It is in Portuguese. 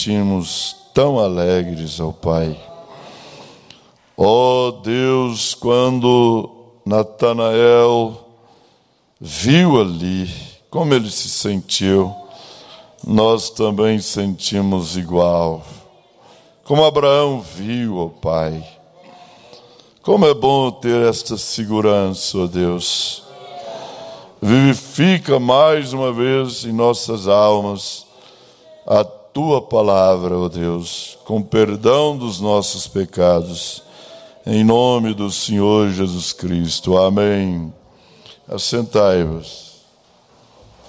sentimos tão alegres, ó Pai. Ó Deus, quando Natanael viu ali como ele se sentiu, nós também sentimos igual. Como Abraão viu, ó Pai. Como é bom ter esta segurança, ó Deus. Vivifica mais uma vez em nossas almas a Tua palavra, ó Deus, com perdão dos nossos pecados, em nome do Senhor Jesus Cristo. Amém. Assentai-vos.